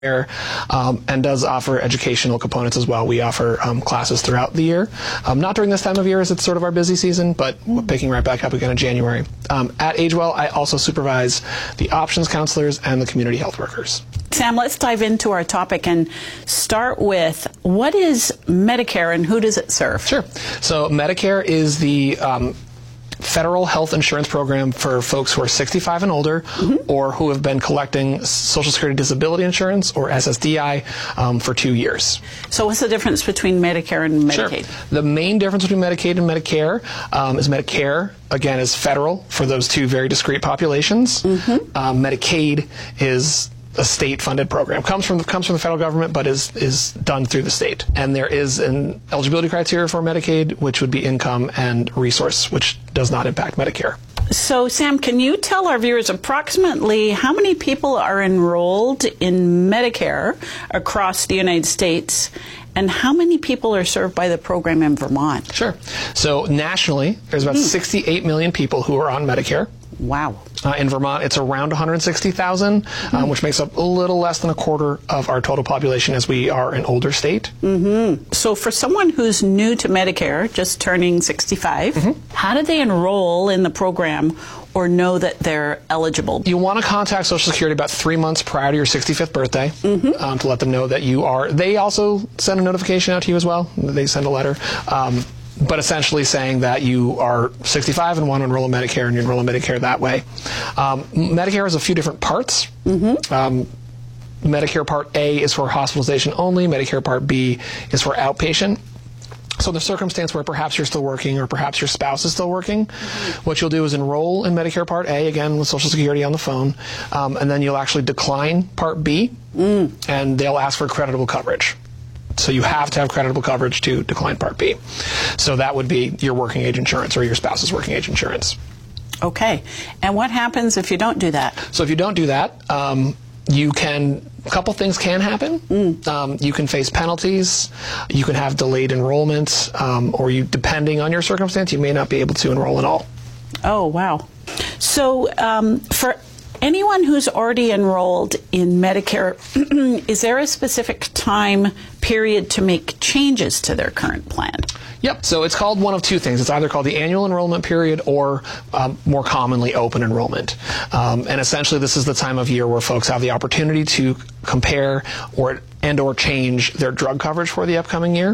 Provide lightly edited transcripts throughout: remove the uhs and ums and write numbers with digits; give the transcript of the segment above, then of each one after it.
and does offer educational components as well. We offer classes throughout the year. Not during this time of year as it's sort of our busy season, but picking right back up again in January. At AgeWell, I also supervise the options counselors and the community health workers. Sam, let's dive into our topic and start with, what is Medicare and who does it serve? Sure. So Medicare is the federal health insurance program for folks who are 65 and older, or who have been collecting Social Security Disability Insurance, or SSDI, for 2 years. So what's the difference between Medicare and Medicaid? Sure. The main difference between Medicaid and Medicare is Medicare, again, is federal for those two very discrete populations. Medicaid is a state-funded program. Comes from the federal government, but is done through the state. And there is an eligibility criteria for Medicaid, which would be income and resource, which does not impact Medicare. So, Sam, can you tell our viewers approximately how many people are enrolled in Medicare across the United States, and how many people are served by the program in Vermont? Sure. So nationally, there's about 68 million people who are on Medicare. Wow. In Vermont, it's around 160,000, which makes up a little less than a quarter of our total population, as we are an older state. So for someone who's new to Medicare, just turning 65, how do they enroll in the program or know that they're eligible? You want to contact Social Security about 3 months prior to your 65th birthday to let them know that you are. They also send a notification out to you as well. They send a letter. But essentially saying that you are 65 and want to enroll in Medicare, and you enroll in Medicare that way. Medicare has a few different parts. Medicare Part A is for hospitalization only. Medicare Part B is for outpatient. So the circumstance where perhaps you're still working, or perhaps your spouse is still working, what you'll do is enroll in Medicare Part A, again with Social Security on the phone, and then you'll actually decline Part B, and they'll ask for creditable coverage. So you have to have creditable coverage to decline Part B. So that would be your working age insurance or your spouse's working age insurance. Okay. And what happens if you don't do that? So if you don't do that, a couple things can happen. You can face penalties. You can have delayed enrollment, or depending on your circumstance, you may not be able to enroll at all. Oh, wow. So for anyone who's already enrolled in Medicare, is there a specific time period to make changes to their current plan? Yep. So it's called one of two things. It's either called the annual enrollment period, or more commonly open enrollment. And essentially this is the time of year where folks have the opportunity to compare or change their drug coverage for the upcoming year.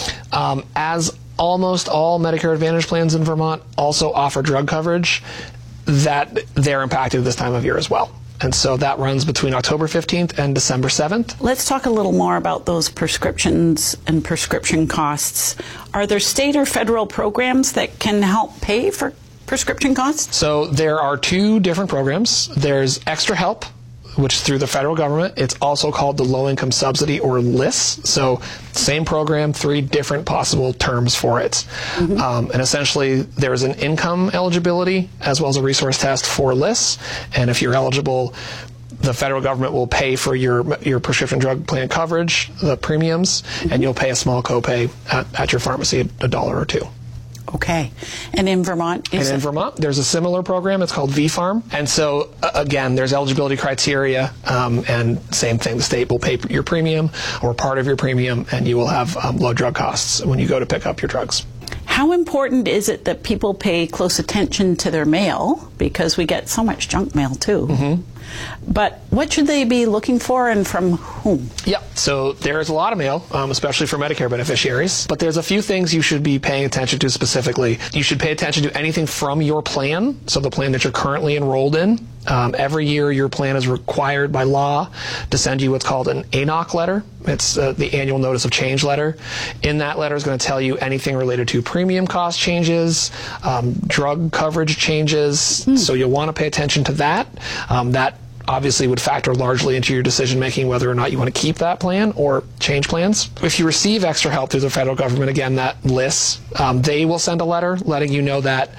As almost all Medicare Advantage plans in Vermont also offer drug coverage, that they're impacted this time of year as well. And so that runs between October 15th and December 7th. Let's talk a little more about those prescriptions and prescription costs. Are there state or federal programs that can help pay for prescription costs? So there are two different programs. There's Extra Help, which is through the federal government. It's also called the Low Income Subsidy, or LIS. So same program, three different possible terms for it. And essentially there's an income eligibility as well as a resource test for LIS. And if you're eligible, the federal government will pay for your prescription drug plan coverage, the premiums, and you'll pay a small copay at your pharmacy, $1 or $2. Okay. And in Vermont? In Vermont, there's a similar program. It's called VFarm. And so, again, there's eligibility criteria, and same thing. The state will pay your premium or part of your premium, and you will have low drug costs when you go to pick up your drugs. How important is it that people pay close attention to their mail? Because we get so much junk mail, too. But what should they be looking for, and from whom? Yeah, so there's a lot of mail, especially for Medicare beneficiaries. But there's a few things you should be paying attention to specifically. You should pay attention to anything from your plan, so the plan that you're currently enrolled in. Every year, your plan is required by law to send you what's called an ANOC letter. It's the annual notice of change letter. In that letter is going to tell you anything related to premium cost changes, drug coverage changes. So you'll want to pay attention to that. That obviously would factor largely into your decision making whether or not you want to keep that plan or change plans. If you receive Extra Help through the federal government, again, that LIS, they will send a letter letting you know that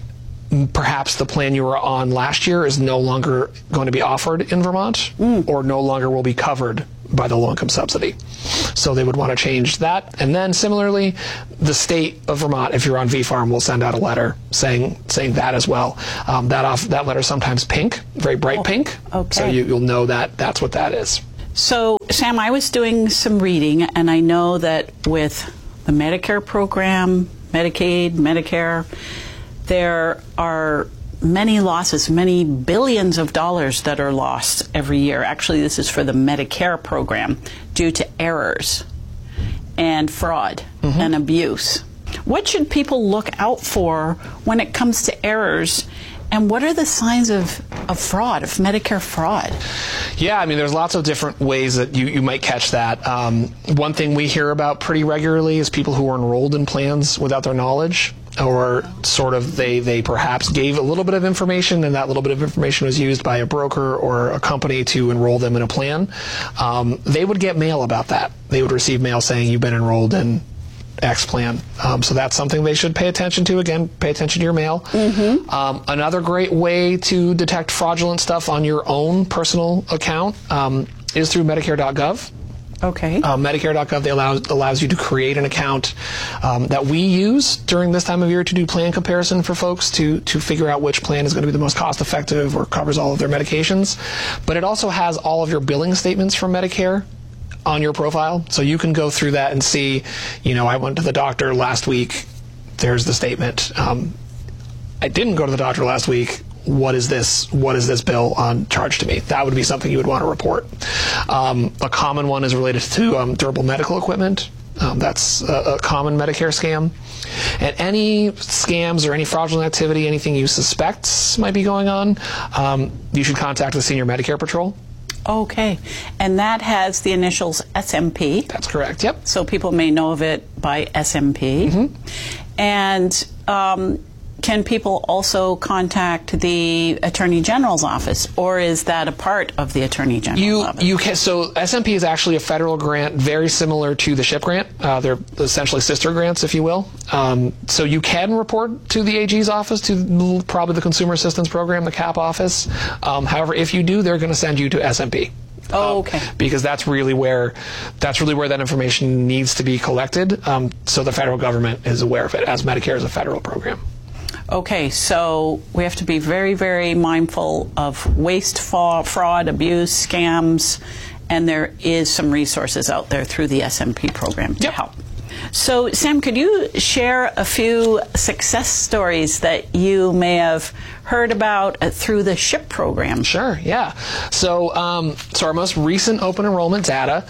perhaps the plan you were on last year is no longer going to be offered in Vermont, or no longer will be covered by the low-income subsidy. So they would want to change that. And then similarly, the state of Vermont, if you're on VFarm, will send out a letter saying that as well. That letter is sometimes pink, very bright pink. Okay. So you'll know that that's what that is. So, Sam, I was doing some reading, and I know that with the Medicare program, Medicaid, Medicare, there are many losses, many billions of dollars that are lost every year. Actually, this is for the Medicare program due to errors and fraud and abuse. What should people look out for when it comes to errors? And what are the signs of fraud, of Medicare fraud? Yeah, I mean, there's lots of different ways that you might catch that. One thing we hear about pretty regularly is people who are enrolled in plans without their knowledge, or sort of they perhaps gave a little bit of information, and that little bit of information was used by a broker or a company to enroll them in a plan. They would get mail about that. They would receive mail saying you've been enrolled in X plan. So that's something they should pay attention to. Again, pay attention to your mail. Another great way to detect fraudulent stuff on your own personal account is through Medicare.gov. Okay. Medicare.gov allows you to create an account that we use during this time of year to do plan comparison for folks to figure out which plan is going to be the most cost effective or covers all of their medications. But it also has all of your billing statements from Medicare on your profile, so you can go through that and see, I went to the doctor last week, there's the statement. I didn't go to the doctor last week, what is this bill on charge to me? That would be something you would want to report. A common one is related to durable medical equipment. That's a common Medicare scam. And any scams or any fraudulent activity, anything you suspect might be going on, you should contact the Senior Medicare Patrol. Okay. And that has the initials SMP. That's correct, yep. So people may know of it by SMP. And can people also contact the Attorney General's office, or is that a part of the Attorney General's office? You can. So SMP is actually a federal grant, very similar to the SHIP grant. They're essentially sister grants, if you will. So you can report to the AG's office, to probably the Consumer Assistance Program, the CAP office. However, if you do, they're going to send you to SMP. Oh, okay. Because that's really where that information needs to be collected. So the federal government is aware of it, as Medicare is a federal program. Okay, so we have to be very, very mindful of waste, fraud, abuse, scams, and there is some resources out there through the SMP program to help. So, Sam, could you share a few success stories that you may have heard about through the SHIP program? Sure, yeah. So our most recent open enrollment data,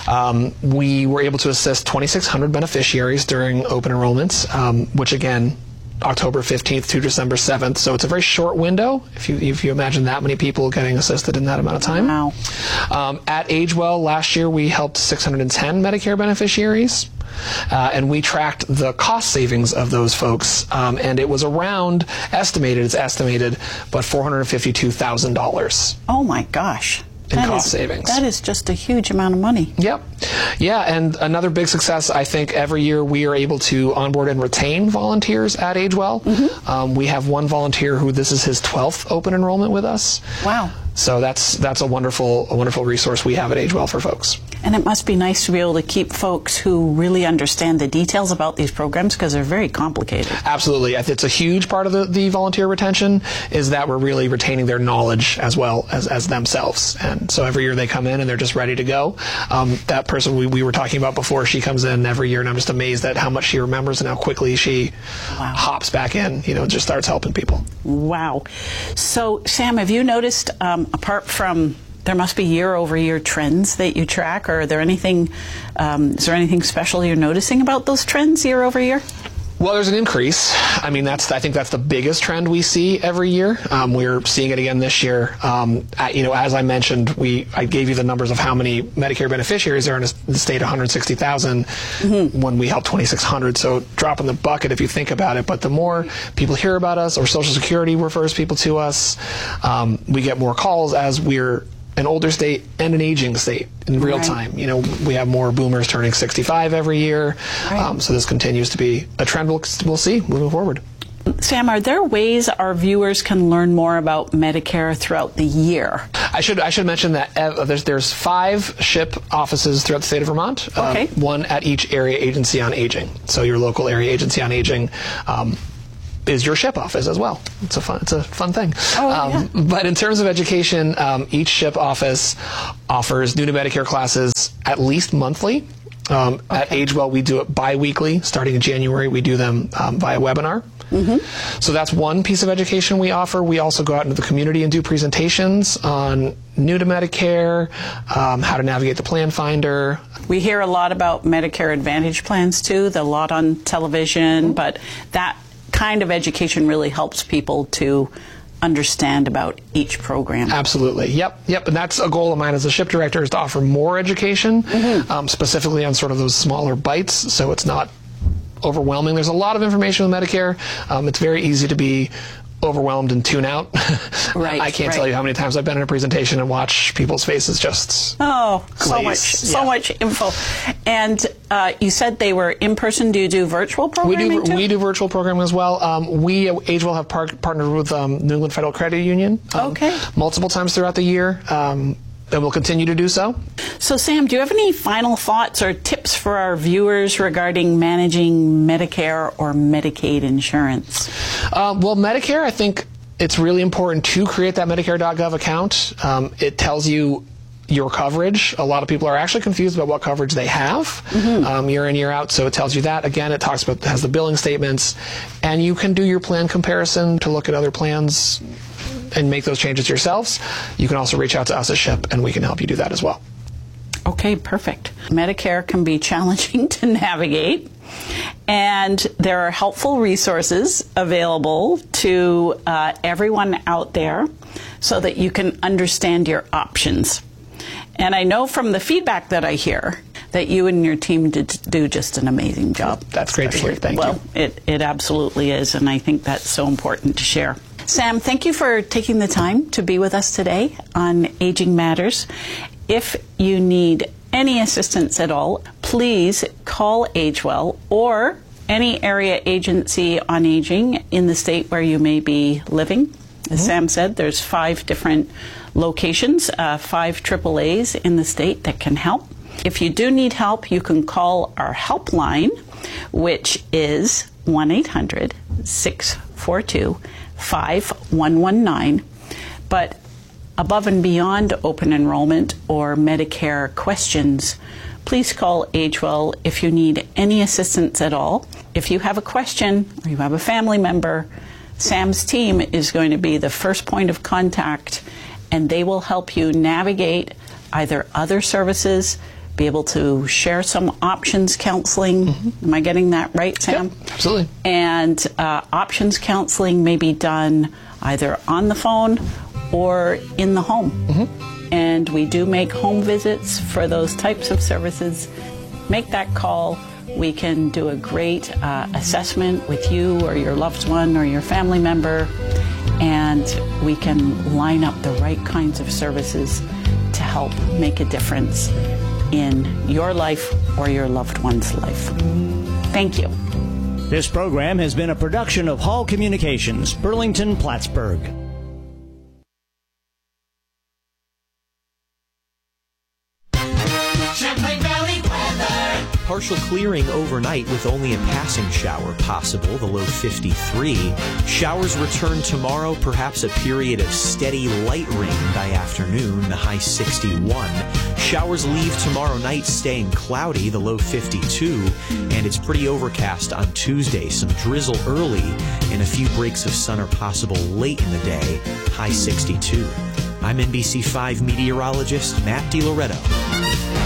we were able to assist 2,600 beneficiaries during open enrollments, which again, October 15th to December 7th. So it's a very short window, if you imagine that many people getting assisted in that amount of time. Wow. At AgeWell last year, we helped 610 Medicare beneficiaries. And we tracked the cost savings of those folks, and it was around, it's estimated, but $452,000. Oh my gosh. In cost savings. That is just a huge amount of money. Yep. Yeah, and another big success, I think, every year we are able to onboard and retain volunteers at AgeWell. We have one volunteer who this is his 12th open enrollment with us. Wow. So that's a wonderful resource we have at AgeWell for folks. And it must be nice to be able to keep folks who really understand the details about these programs, because they're very complicated. Absolutely. It's a huge part of the volunteer retention, is that we're really retaining their knowledge as well as themselves. And so every year they come in and they're just ready to go. That person we were talking about before, she comes in every year, and I'm just amazed at how much she remembers and how quickly she hops back in, just starts helping people. Wow. So, Sam, have you noticed, apart from, there must be year-over-year trends that you track, or is there anything special you're noticing about those trends year over year? Well, there's an increase. I mean, I think that's the biggest trend we see every year. We're seeing it again this year. As I mentioned, I gave you the numbers of how many Medicare beneficiaries are in the state, 160,000, when we helped 2,600. So drop in the bucket if you think about it. But the more people hear about us, or Social Security refers people to us, we get more calls as we're an older state and an aging state in real time. We have more boomers turning 65 every year. So this continues to be a trend we'll see moving forward. Sam, are there ways our viewers can learn more about Medicare throughout the year? I should mention that there's 5 SHIP offices throughout the state of Vermont. One at each area agency on aging. So your local area agency on aging is your SHIP office as well. It's a fun thing. Yeah. But in terms of education, each SHIP office offers new to Medicare classes at least monthly. At AgeWell, we do it bi-weekly. Starting in January, we do them via webinar. So that's one piece of education we offer. We also go out into the community and do presentations on new to Medicare, how to navigate the plan finder. We hear a lot about Medicare Advantage plans too, a lot on television, but that kind of education really helps people to understand about each program. Absolutely. Yep. And that's a goal of mine as a SHIP director, is to offer more education, specifically on sort of those smaller bites, so it's not overwhelming. There's a lot of information with Medicare. It's very easy to be overwhelmed and tune out. Right. I can't tell you how many times I've been in a presentation and watched people's faces just glaze. so much info. And you said they were in person. Do you do virtual programming too? We do virtual programming as well. We at AgeWell have partnered with New England Federal Credit Union multiple times throughout the year. And we'll continue to do so. So, Sam, do you have any final thoughts or tips for our viewers regarding managing Medicare or Medicaid insurance? Well, Medicare, I think it's really important to create that Medicare.gov account. It tells you your coverage. A lot of people are actually confused about what coverage they have year in, year out, so it tells you that. Again, it has the billing statements, and you can do your plan comparison to look at other plans and make those changes yourselves. You can also reach out to us at SHIP, and we can help you do that as well. Okay, perfect. Medicare can be challenging to navigate, and there are helpful resources available to everyone out there so that you can understand your options. And I know from the feedback that I hear that you and your team do just an amazing job. That's great to hear. Thank you. Well, it absolutely is, and I think that's so important to share. Sam, thank you for taking the time to be with us today on Aging Matters. If you need any assistance at all, please call AgeWell or any area agency on aging in the state where you may be living. As Sam said, there's 5 different locations, 5 AAAs in the state that can help. If you do need help, you can call our helpline, which is 1-800-642-5119. But above and beyond open enrollment or Medicare questions, please call AgeWell if you need any assistance at all. If you have a question or you have a family member, Sam's team is going to be the first point of contact, and they will help you navigate either other services, be able to share some options counseling. Am I getting that right, Sam? Yep, absolutely. And options counseling may be done either on the phone or in the home. And we do make home visits for those types of services. Make that call. We can do a great assessment with you or your loved one or your family member, and we can line up the right kinds of services to help make a difference in your life or your loved one's life. Thank you. This program has been a production of Hall Communications, Burlington, Plattsburgh. Champlain Valley weather. Partial clearing overnight with only a passing shower possible, the low 53. Showers return tomorrow, perhaps a period of steady light rain by afternoon, the high 61. Showers leave tomorrow night, staying cloudy, the low 52. And it's pretty overcast on Tuesday. Some drizzle early and a few breaks of sun are possible late in the day, high 62. I'm NBC5 meteorologist Matt DiLoretto.